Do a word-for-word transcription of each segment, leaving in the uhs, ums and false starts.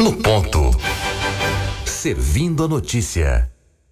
no ponto. Servindo a notícia.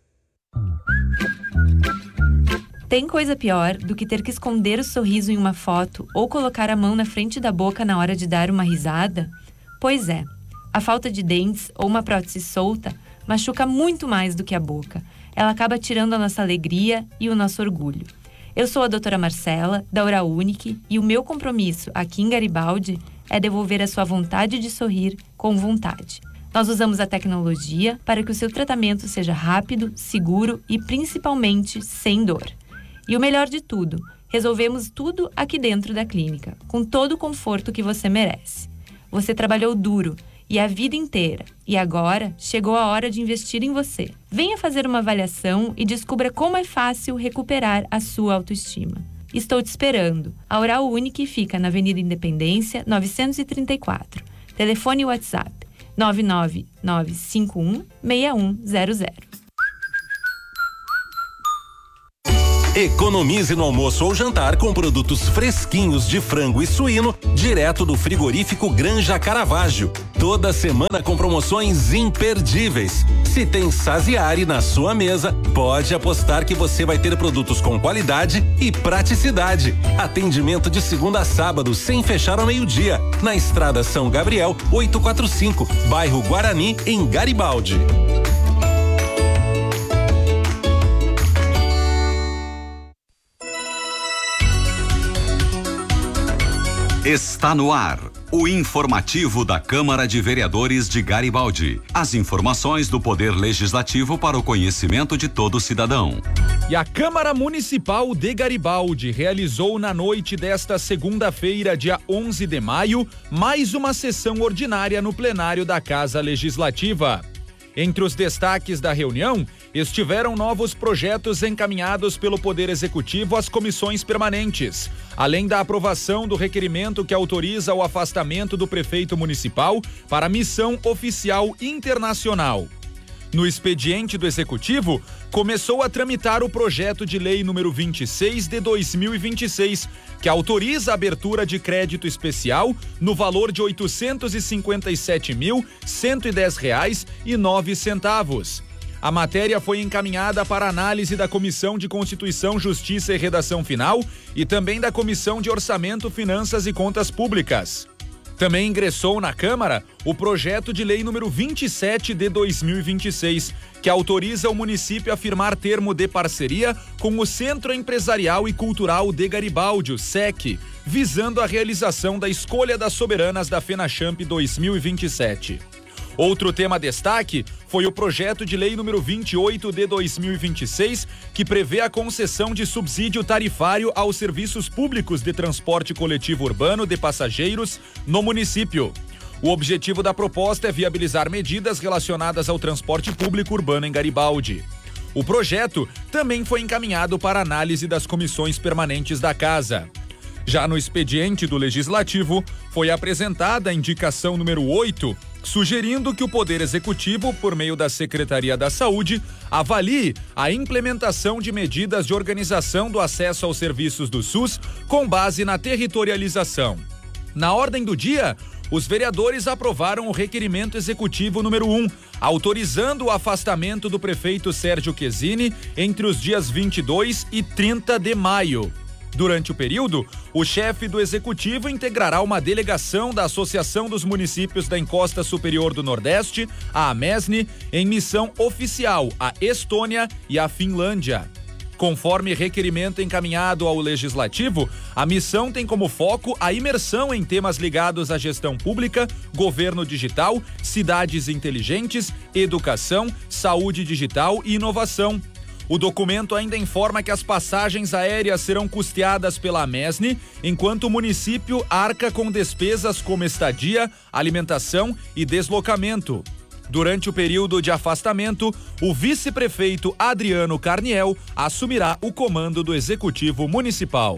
Tem coisa pior do que ter que esconder o sorriso em uma foto ou colocar a mão na frente da boca na hora de dar uma risada? Pois é, a falta de dentes ou uma prótese solta machuca muito mais do que a boca. Ela acaba tirando a nossa alegria e o nosso orgulho. Eu sou a doutora Marcela, da Oral Unique, e o meu compromisso aqui em Garibaldi é devolver a sua vontade de sorrir com vontade. Nós usamos a tecnologia para que o seu tratamento seja rápido, seguro e principalmente sem dor. E o melhor de tudo, resolvemos tudo aqui dentro da clínica, com todo o conforto que você merece. Você trabalhou duro e a vida inteira, e agora chegou a hora de investir em você. Venha fazer uma avaliação e descubra como é fácil recuperar a sua autoestima. Estou te esperando. A Oral Unique fica na Avenida Independência, novecentos e trinta e quatro. Telefone e WhatsApp nove nove nove cinco um seis um zero zero. Economize no almoço ou jantar com produtos fresquinhos de frango e suíno, direto do frigorífico Granja Caravaggio. Toda semana com promoções imperdíveis. Se tem Saziari na sua mesa, pode apostar que você vai ter produtos com qualidade e praticidade. Atendimento de segunda a sábado, sem fechar ao meio-dia. Na Estrada São Gabriel, oitocentos e quarenta e cinco, bairro Guarani, em Garibaldi. Está no ar, o informativo da Câmara de Vereadores de Garibaldi. As informações do Poder Legislativo para o conhecimento de todo cidadão. E a Câmara Municipal de Garibaldi realizou na noite desta segunda-feira, dia onze de maio, mais uma sessão ordinária no plenário da Casa Legislativa. Entre os destaques da reunião, estiveram novos projetos encaminhados pelo Poder Executivo às comissões permanentes, além da aprovação do requerimento que autoriza o afastamento do prefeito municipal para missão oficial internacional. No expediente do Executivo, começou a tramitar o projeto de lei número vinte e seis de dois mil e vinte e seis, que autoriza a abertura de crédito especial no valor de oitocentos e cinquenta e sete mil, cento e dez reais e nove centavos. A matéria foi encaminhada para análise da Comissão de Constituição, Justiça e Redação Final e também da Comissão de Orçamento, Finanças e Contas Públicas. Também ingressou na Câmara o projeto de lei número vinte e sete de dois mil e vinte e seis, que autoriza o município a firmar termo de parceria com o Centro Empresarial e Cultural de Garibaldi, o S E C, visando a realização da Escolha das Soberanas da FENACHAMP dois mil e vinte e sete. Outro tema destaque foi o projeto de lei número vinte e oito de dois mil e vinte e seis, que prevê a concessão de subsídio tarifário aos serviços públicos de transporte coletivo urbano de passageiros no município. O objetivo da proposta é viabilizar medidas relacionadas ao transporte público urbano em Garibaldi. O projeto também foi encaminhado para análise das comissões permanentes da Casa. Já no expediente do Legislativo, foi apresentada a indicação número oito, sugerindo que o Poder Executivo, por meio da Secretaria da Saúde, avalie a implementação de medidas de organização do acesso aos serviços do SUS com base na territorialização. Na ordem do dia, os vereadores aprovaram o requerimento executivo número um, autorizando o afastamento do prefeito Sérgio Chesini entre os dias vinte e dois e trinta de maio. Durante o período, o chefe do Executivo integrará uma delegação da Associação dos Municípios da Encosta Superior do Nordeste, a AMESNI, em missão oficial à Estônia e à Finlândia. Conforme requerimento encaminhado ao Legislativo, a missão tem como foco a imersão em temas ligados à gestão pública, governo digital, cidades inteligentes, educação, saúde digital e inovação. O documento ainda informa que as passagens aéreas serão custeadas pela AMESNI, enquanto o município arca com despesas como estadia, alimentação e deslocamento. Durante o período de afastamento, o vice-prefeito Adriano Carniel assumirá o comando do Executivo Municipal.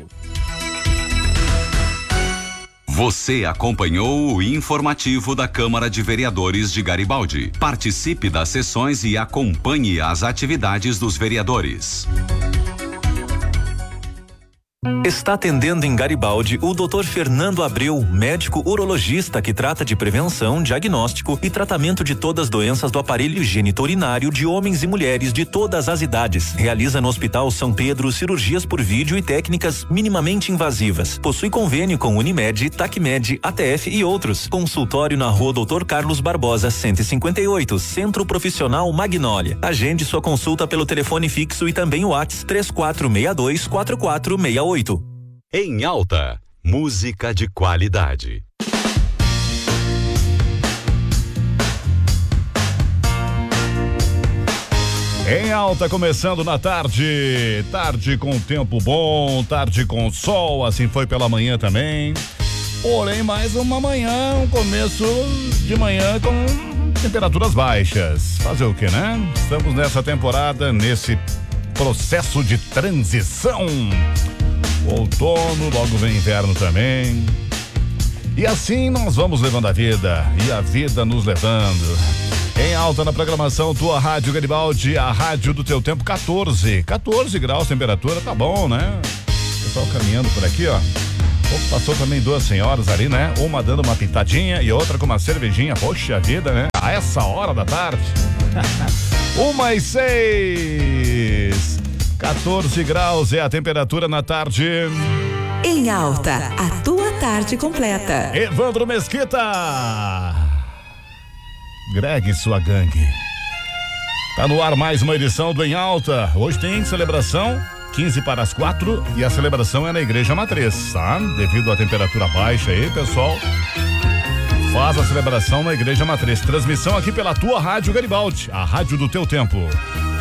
Você acompanhou o informativo da Câmara de Vereadores de Garibaldi. Participe das sessões e acompanhe as atividades dos vereadores. Está atendendo em Garibaldi o doutor Fernando Abreu, médico urologista que trata de prevenção, diagnóstico e tratamento de todas as doenças do aparelho geniturinário de homens e mulheres de todas as idades. Realiza no Hospital São Pedro cirurgias por vídeo e técnicas minimamente invasivas. Possui convênio com Unimed, Tacmed, A T F e outros. Consultório na Rua doutor Carlos Barbosa, cento e cinquenta e oito, Centro Profissional Magnólia. Agende sua consulta pelo telefone fixo e também o WhatsApp três quatro seis dois quatro quatro seis oito. Em Alta, música de qualidade. Em Alta, começando na tarde, tarde com tempo bom, tarde com sol, assim foi pela manhã também. Porém, mais uma manhã, um começo de manhã com temperaturas baixas. Fazer o que, né? Estamos nessa temporada, nesse processo de transição. Outono, logo vem inverno também. E assim nós vamos levando a vida, e a vida nos levando. Em Alta na programação, tua Rádio Garibaldi, a rádio do teu tempo, quatorze, quatorze graus temperatura, tá bom, né? Pessoal caminhando por aqui, ó. Opa, passou também duas senhoras ali, né? Uma dando uma pitadinha e outra com uma cervejinha. Poxa vida, né? A essa hora da tarde. Uma e seis. quatorze graus é a temperatura na tarde. Em Alta, a tua tarde completa. Evandro Mesquita. Greg e sua gangue. Tá no ar mais uma edição do Em Alta. Hoje tem celebração, quinze para as quatro, e a celebração é na Igreja Matriz, tá? Devido à temperatura baixa aí, pessoal, faz a celebração na Igreja Matriz. Transmissão aqui pela tua Rádio Garibaldi, a rádio do teu tempo.